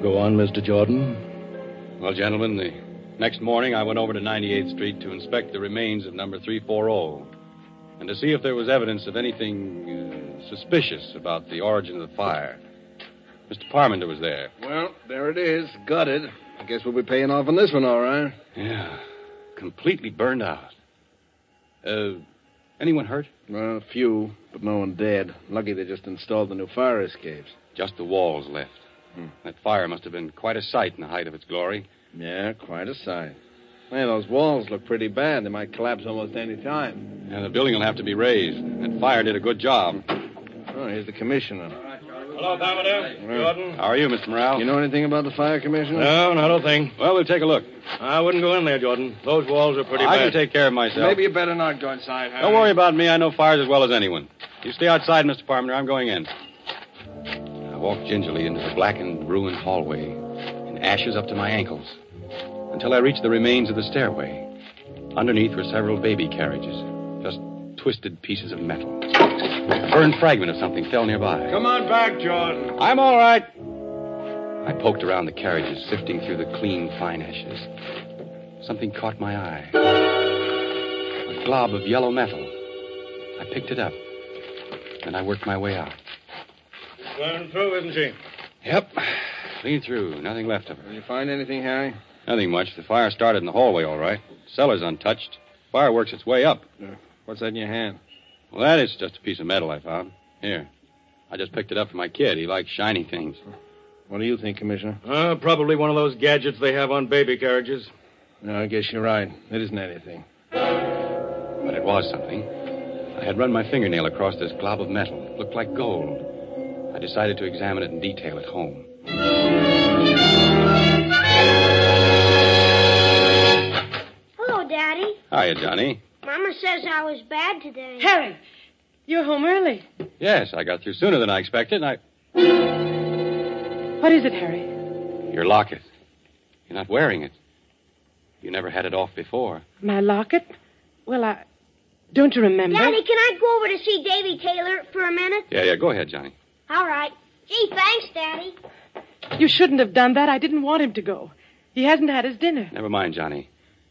Go on, Mr. Jordan. Well, gentlemen, the next morning I went over to 98th Street to inspect the remains of number 340 and to see if there was evidence of anything suspicious about the origin of the fire. Mr. Parmenter was there. Well, there it is. Gutted. I guess we'll be paying off on this one, all right. Yeah, completely burned out. Anyone hurt? Well, a few, but no one dead. Lucky they just installed the new fire escapes. Just the walls left. That fire must have been quite a sight in the height of its glory. Yeah, quite a sight. Hey, those walls look pretty bad. They might collapse almost any time. Yeah, the building will have to be raised. That fire did a good job. Oh, here's the commissioner. Hello, Parmenter. Jordan. How are you, Mr. Morale? You know anything about the fire, Commissioner? No, not a thing. Well, we'll take a look. I wouldn't go in there, Jordan. Those walls are pretty I bad. can take care of myself. Maybe you better not go inside, Harry. Don't worry about me. I know fires as well as anyone. You stay outside, Mr. Parmenter. I'm going in. I walked gingerly into the blackened, ruined hallway, in ashes up to my ankles, until I reached the remains of the stairway. Underneath were several baby carriages, just twisted pieces of metal. A burned fragment of something fell nearby. Come on back, Jordan. I'm all right. I poked around the carriages, sifting through the clean, fine ashes. Something caught my eye. A glob of yellow metal. I picked it up. Then I worked my way out. Going through, isn't she? Yep. Clean through. Nothing left of her. Did you find anything, Harry? Nothing much. The fire started in the hallway, all right. Cellar's untouched. Fire works its way up. What's that in your hand? Well, that is just a piece of metal I found. Here. I just picked it up for my kid. He likes shiny things. What do you think, Commissioner? Probably one of those gadgets they have on baby carriages. No, I guess you're right. It isn't anything. But it was something. I had run my fingernail across this glob of metal. It looked like gold. I decided to examine it in detail at home. Hello, Daddy. Hiya, Johnny. Mama says I was bad today. Harry, you're home early. Yes, I got through sooner than I expected, and What is it, Harry? Your locket. You're not wearing it. You never had it off before. My locket? Well, don't you remember? Daddy, can I go over to see Davy Taylor for a minute? Yeah, go ahead, Johnny. All right. Gee, thanks, Daddy. You shouldn't have done that. I didn't want him to go. He hasn't had his dinner. Never mind, Johnny.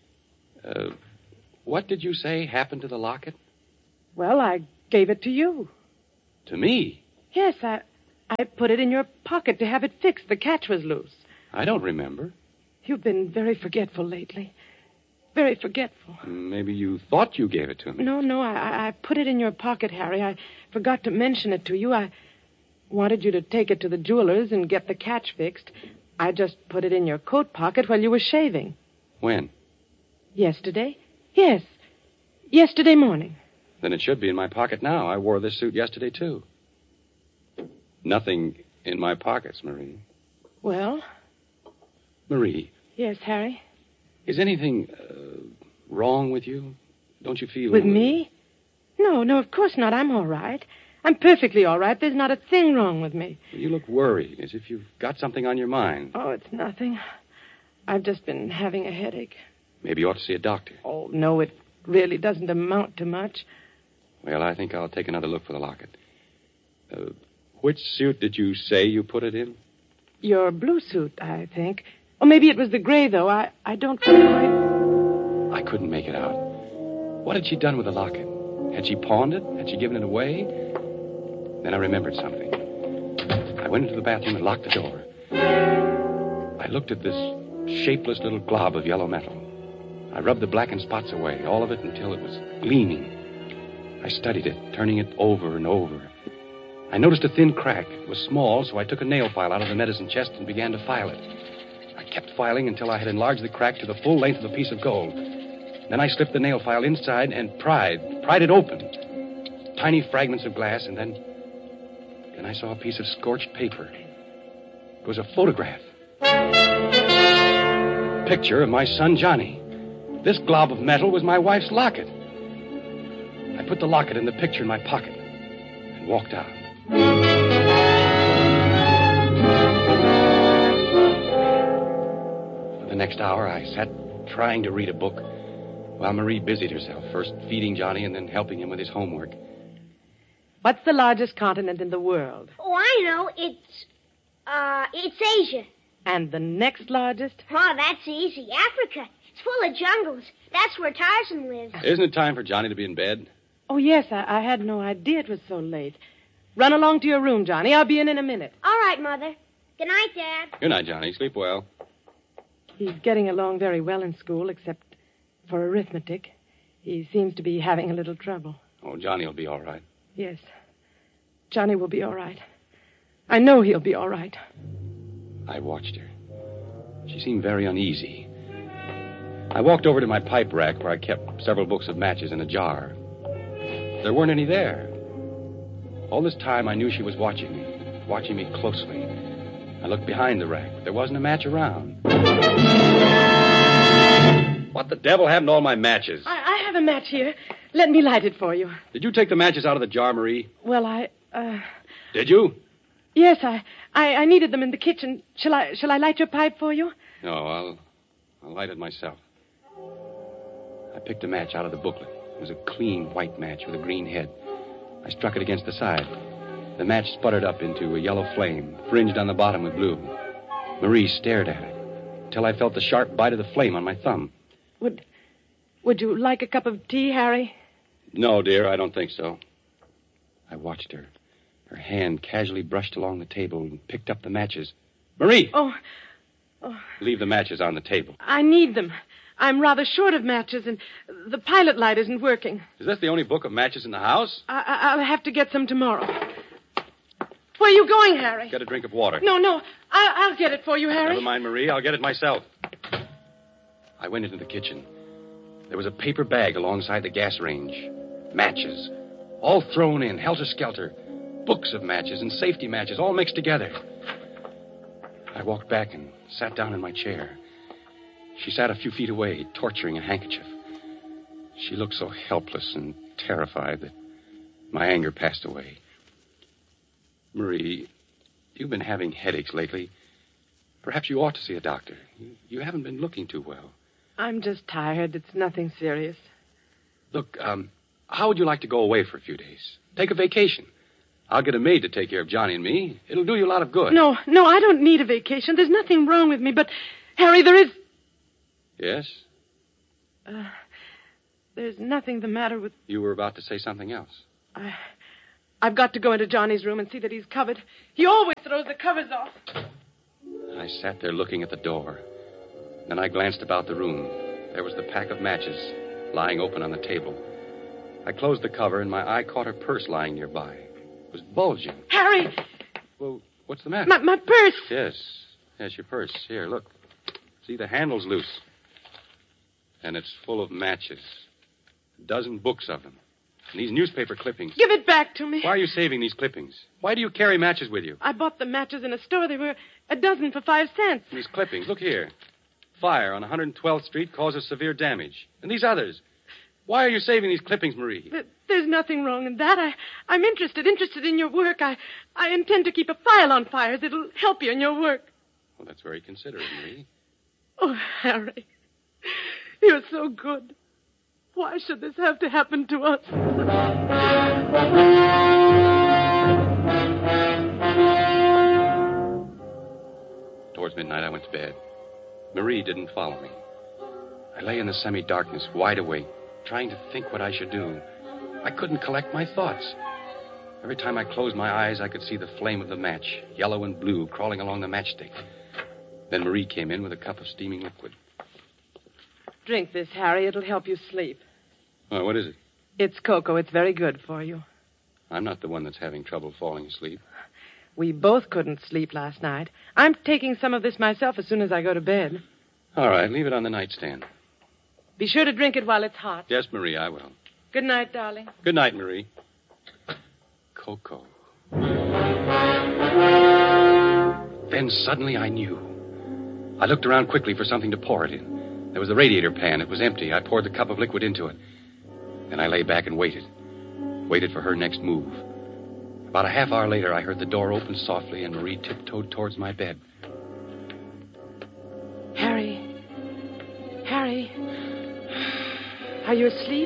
What did you say happened to the locket? Well, I gave it to you. To me? Yes, I put it in your pocket to have it fixed. The catch was loose. I don't remember. You've been very forgetful lately. Very forgetful. Maybe you thought you gave it to me. No, I put it in your pocket, Harry. I forgot to mention it to you. I wanted you to take it to the jeweler's and get the catch fixed. I just put it in your coat pocket while you were shaving. When? Yesterday? Yes. Yesterday morning. Then it should be in my pocket now. I wore this suit yesterday, too. Nothing in my pockets, Marie. Well? Marie. Yes, Harry? Is anything wrong with you? Don't you feel... With me? No, of course not. I'm all right. I'm perfectly all right. There's not a thing wrong with me. You look worried, as if you've got something on your mind. Oh, it's nothing. I've just been having a headache. Maybe you ought to see a doctor. Oh, no, it really doesn't amount to much. Well, I think I'll take another look for the locket. Which suit did you say you put it in? Your blue suit, I think. Or maybe it was the gray, though. I don't quite... I couldn't make it out. What had she done with the locket? Had she pawned it? Had she given it away? Then I remembered something. I went into the bathroom and locked the door. I looked at this shapeless little glob of yellow metal. I rubbed the blackened spots away, all of it until it was gleaming. I studied it, turning it over and over. I noticed a thin crack. It was small, so I took a nail file out of the medicine chest and began to file it. I kept filing until I had enlarged the crack to the full length of a piece of gold. Then I slipped the nail file inside and pried it open. Tiny fragments of glass, and then I saw a piece of scorched paper. It was a photograph. Picture of my son, Johnny. This glob of metal was my wife's locket. I put the locket and the picture in my pocket and walked out. For the next hour, I sat trying to read a book while Marie busied herself, first feeding Johnny and then helping him with his homework. What's the largest continent in the world? Oh, I know. It's Asia. And the next largest? Oh, that's easy. Africa. It's full of jungles. That's where Tarzan lives. Isn't it time for Johnny to be in bed? Oh, yes, I had no idea it was so late. Run along to your room, Johnny. I'll be in a minute. All right, Mother. Good night, Dad. Good night, Johnny. Sleep well. He's getting along very well in school, except for arithmetic. He seems to be having a little trouble. Oh, Johnny will be all right. Yes. Johnny will be all right. I know he'll be all right. I watched her. She seemed very uneasy. I walked over to my pipe rack where I kept several books of matches in a jar. There weren't any there. All this time, I knew she was watching me closely. I looked behind the rack. There wasn't a match around. What the devil happened to all my matches? I have a match here. Let me light it for you. Did you take the matches out of the jar, Marie? Well, Did you? Yes, I needed them in the kitchen. Shall I light your pipe for you? No, I'll light it myself. I picked a match out of the booklet. It was a clean white match with a green head. I struck it against the side. The match sputtered up into a yellow flame, fringed on the bottom with blue. Marie stared at it until I felt the sharp bite of the flame on my thumb. Would you like a cup of tea, Harry? No, dear, I don't think so. I watched her. Her hand casually brushed along the table and picked up the matches. Marie! Oh. Leave the matches on the table. I need them. I'm rather short of matches, and the pilot light isn't working. Is this the only book of matches in the house? I'll have to get some tomorrow. Where are you going, Harry? Get a drink of water. No. I'll get it for you, Harry. Never mind, Marie. I'll get it myself. I went into the kitchen. There was a paper bag alongside the gas range. Matches. All thrown in, helter-skelter. Books of matches and safety matches, all mixed together. I walked back and sat down in my chair. She sat a few feet away, torturing a handkerchief. She looked so helpless and terrified that my anger passed away. Marie, you've been having headaches lately. Perhaps you ought to see a doctor. You haven't been looking too well. I'm just tired. It's nothing serious. Look, how would you like to go away for a few days? Take a vacation. I'll get a maid to take care of Johnny and me. It'll do you a lot of good. No, I don't need a vacation. There's nothing wrong with me, but, Harry, there is... Yes? There's nothing the matter with... You were about to say something else. I've got to go into Johnny's room and see that he's covered. He always throws the covers off. I sat there looking at the door. Then I glanced about the room. There was the pack of matches lying open on the table. I closed the cover, and my eye caught her purse lying nearby. It was bulging. Harry! Well, what's the matter? My purse! Yes, your purse. Here, look. See, the handle's loose. And it's full of matches. A dozen books of them. And these newspaper clippings. Give it back to me. Why are you saving these clippings? Why do you carry matches with you? I bought the matches in a store. They were a dozen for 5 cents. And these clippings, look here. Fire on 112th Street causes severe damage. And these others. Why are you saving these clippings, Marie? There's nothing wrong in that. I'm interested in your work. I intend to keep a file on fires. It'll help you in your work. Well, that's very considerate, Marie. Oh, Harry, you're so good. Why should this have to happen to us? Towards midnight, I went to bed. Marie didn't follow me. I lay in the semi-darkness, wide awake, trying to think what I should do. I couldn't collect my thoughts. Every time I closed my eyes, I could see the flame of the match, yellow and blue, crawling along the matchstick. Then Marie came in with a cup of steaming liquid. Drink this, Harry. It'll help you sleep. Oh, what is it? It's cocoa. It's very good for you. I'm not the one that's having trouble falling asleep. We both couldn't sleep last night. I'm taking some of this myself as soon as I go to bed. All right, leave it on the nightstand. Be sure to drink it while it's hot. Yes, Marie, I will. Good night, darling. Good night, Marie. Cocoa. Then suddenly I knew. I looked around quickly for something to pour it in. There was the radiator pan. It was empty. I poured the cup of liquid into it. Then I lay back and waited. Waited for her next move. About a half hour later, I heard the door open softly and Marie tiptoed towards my bed. Harry, are you asleep?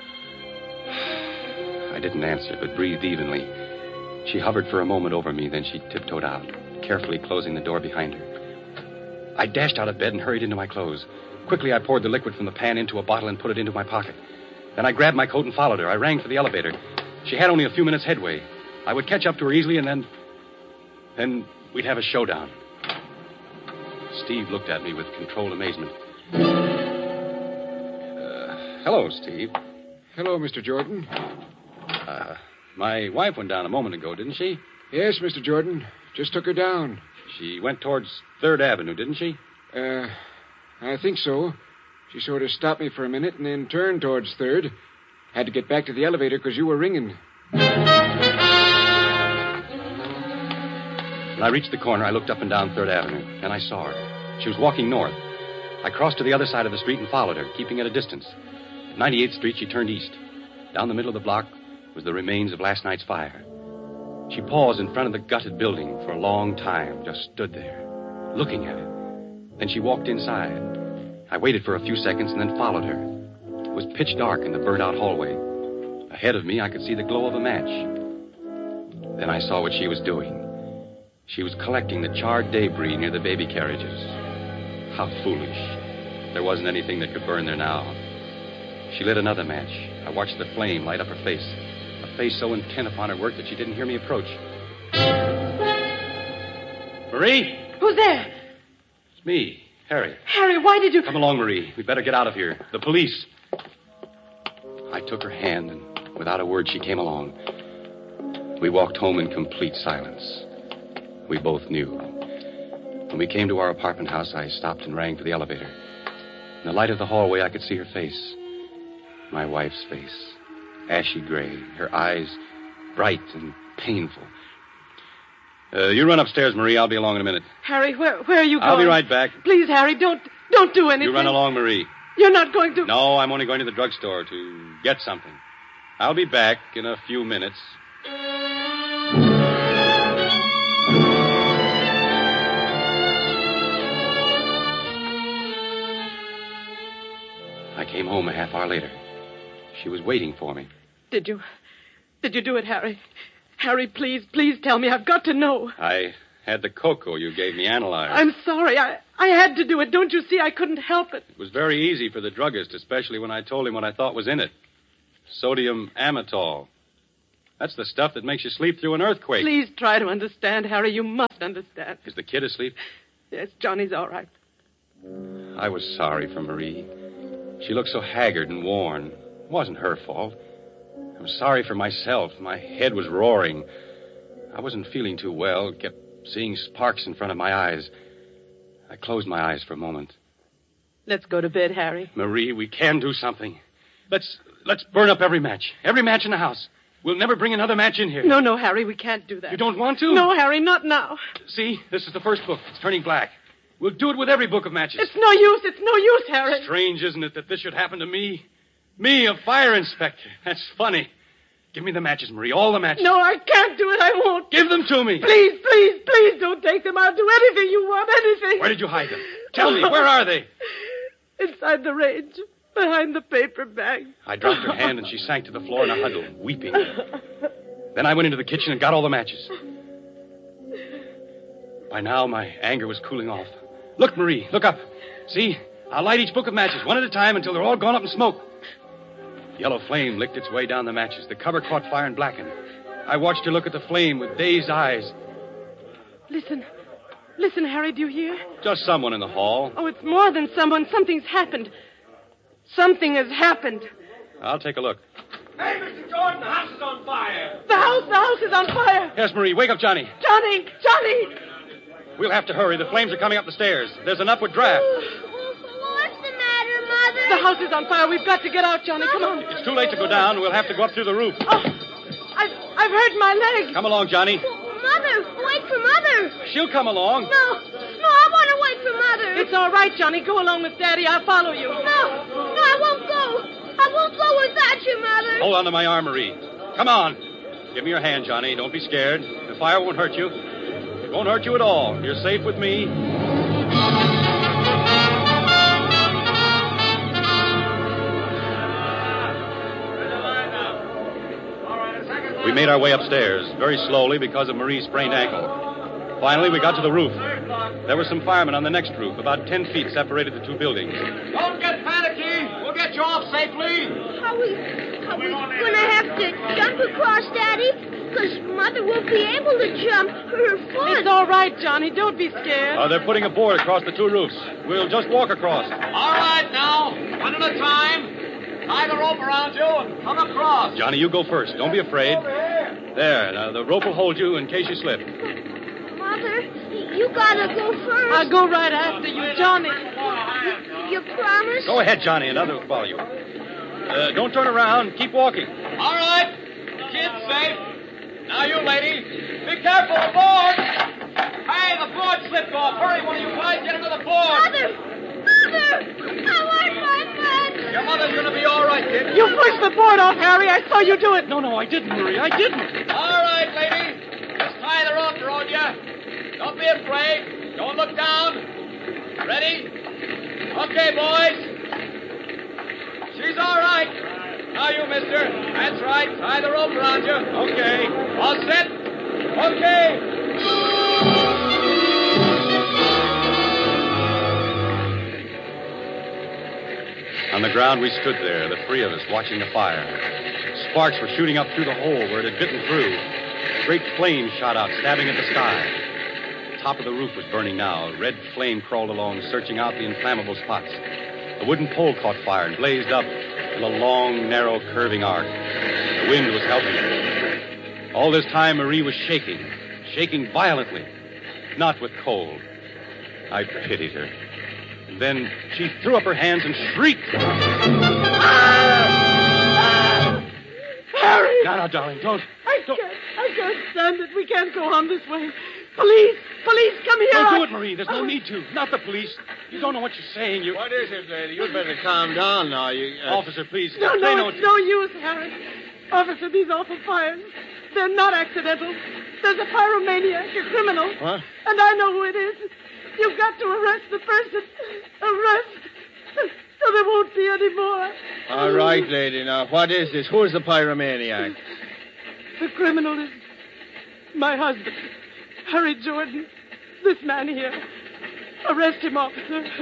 I didn't answer, but breathed evenly. She hovered for a moment over me, then she tiptoed out, carefully closing the door behind her. I dashed out of bed and hurried into my clothes. Quickly, I poured the liquid from the pan into a bottle and put it into my pocket. Then I grabbed my coat and followed her. I rang for the elevator. She had only a few minutes headway. I would catch up to her easily, and then we'd have a showdown. Steve looked at me with controlled amazement. Hello, Steve. Hello, Mr. Jordan. My wife went down a moment ago, didn't she? Yes, Mr. Jordan. Just took her down. She went towards 3rd Avenue, didn't she? I think so. She sort of stopped me for a minute and then turned towards 3rd. Had to get back to the elevator because you were ringing. When I reached the corner, I looked up and down 3rd Avenue. Then I saw her. She was walking north. I crossed to the other side of the street and followed her, keeping at a distance. At 98th Street, she turned east. Down the middle of the block was the remains of last night's fire. She paused in front of the gutted building for a long time, just stood there, looking at it. Then she walked inside. I waited for a few seconds and then followed her. It was pitch dark in the burnt-out hallway. Ahead of me, I could see the glow of a match. Then I saw what she was doing. She was collecting the charred debris near the baby carriages. How foolish. There wasn't anything that could burn there now. She lit another match. I watched the flame light up her face. A face so intent upon her work that she didn't hear me approach. Marie? Who's there? It's me, Harry. Harry, why did you... Come along, Marie. We'd better get out of here. The police. I took her hand, and without a word, she came along. We walked home in complete silence. We both knew. When we came to our apartment house, I stopped and rang for the elevator. In the light of the hallway, I could see her face. My wife's face. Ashy gray. Her eyes bright and painful. You run upstairs, Marie. I'll be along in a minute. Harry, where are you going? I'll be right back. Please, Harry, don't do anything. You run along, Marie. You're not going to... No, I'm only going to the drugstore to get something. I'll be back in a few minutes. I came home a half hour later. She was waiting for me. Did you do it, Harry? Harry, please tell me. I've got to know. I had the cocoa you gave me analyzed. I'm sorry. I had to do it. Don't you see? I couldn't help it. It was very easy for the druggist, especially when I told him what I thought was in it. Sodium amytal. That's the stuff that makes you sleep through an earthquake. Please try to understand, Harry. You must understand. Is the kid asleep? Yes, Johnny's all right. I was sorry for Marie. She looked so haggard and worn. It wasn't her fault. I was sorry for myself. My head was roaring. I wasn't feeling too well. Kept seeing sparks in front of my eyes. I closed my eyes for a moment. Let's go to bed, Harry. Marie, we can do something. Let's burn up every match. Every match in the house. We'll never bring another match in here. No, Harry, we can't do that. You don't want to? No, Harry, not now. See, this is the first book. It's turning black. We'll do it with every book of matches. It's no use, Harry. Strange, isn't it, that this should happen to me? Me, a fire inspector. That's funny. Give me the matches, Marie, all the matches. No, I can't do it. I won't. Give them to me. Please don't take them. I'll do anything you want, anything. Where did you hide them? Tell me, where are they? Inside the range, behind the paper bag. I dropped her hand and she sank to the floor in a huddle, weeping. Then I went into the kitchen and got all the matches. By now, my anger was cooling off. Look, Marie, look up. See? I'll light each book of matches, one at a time, until they're all gone up in smoke. Yellow flame licked its way down the matches. The cover caught fire and blackened. I watched her look at the flame with dazed eyes. Listen, Harry, do you hear? Just someone in the hall. Oh, it's more than someone. Something's happened. Something has happened. I'll take a look. Hey, Mr. Jordan, the house is on fire. The house is on fire. Yes, Marie, wake up Johnny. Johnny! We'll have to hurry. The flames are coming up the stairs. There's an upward draft. What's the matter, Mother? The house is on fire. We've got to get out, Johnny. Come on. It's too late to go down. We'll have to go up through the roof. Oh, I've hurt my leg. Come along, Johnny. Mother, wait for Mother. She'll come along. No, I want to wait for Mother. It's all right, Johnny. Go along with Daddy. I'll follow you. No, I won't go. I won't go without you, Mother. Hold on to my arm, Marie. Come on. Give me your hand, Johnny. Don't be scared. The fire won't hurt you. It won't hurt you at all. You're safe with me. We made our way upstairs, very slowly because of Marie's sprained ankle. Finally, we got to the roof. There were some firemen on the next roof. About 10 feet separated the two buildings. Don't get panicky. We'll get you off safely. Are we gonna have to jump across, Daddy? Because Mother won't be able to jump. Her foot. It's all right, Johnny. Don't be scared. They're putting a board across the two roofs. We'll just walk across. All right, now. One at a time. Tie the rope around you and come across. Johnny, you go first. Don't be afraid. There, now the rope will hold you in case you slip. Mother, you gotta go first. I'll go right after you, Johnny. You promise? Go ahead, Johnny, and others will follow you. Don't turn around. Keep walking. All right. Kid's safe. Now you, lady. Be careful, the board. Hey, the board slipped off. Hurry, one of you guys. Get into the board. Mother! I want my bed. Your mother's going to be all right, kid. You pushed the board off, Harry. I saw you do it. No, I didn't, Marie. I didn't. All right, lady. Just tie the rope around you. Don't be afraid. Don't look down. Ready? Okay, boys. She's all right. Now you, mister. That's right. Tie the rope around you. Okay. All set? Okay. On the ground, we stood there, the three of us, watching the fire. Sparks were shooting up through the hole where it had bitten through. Great flames shot out, stabbing at the sky. The top of the roof was burning now. Red flame crawled along, searching out the inflammable spots. The wooden pole caught fire and blazed up in a long, narrow, curving arc. The wind was helping it. All this time, Marie was shaking violently, not with cold. I pitied her. And then she threw up her hands and shrieked. Harry! No, darling, don't. I can't stand it. We can't go on this way. Police, come here. Don't do it, Marie. There's no need to. Not the police. You don't know what you're saying. What is it, lady? You'd better calm down now. Officer, please. No, They know it's no use, Harry. Officer, these awful fires, they're not accidental. There's a pyromaniac, a criminal. What? And I know who it is. You've got to arrest the person. Arrest. So there won't be any more. All right, lady. Now, what is this? Who's the pyromaniac? The criminal is my husband, Harry Jordan. This man here. Arrest him, officer.